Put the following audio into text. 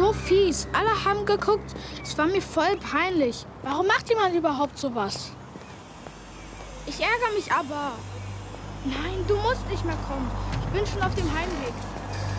so fies. Alle haben geguckt. Es war mir voll peinlich. Warum macht jemand überhaupt sowas? Ich ärgere mich aber. Nein, du musst nicht mehr kommen. Ich bin schon auf dem Heimweg.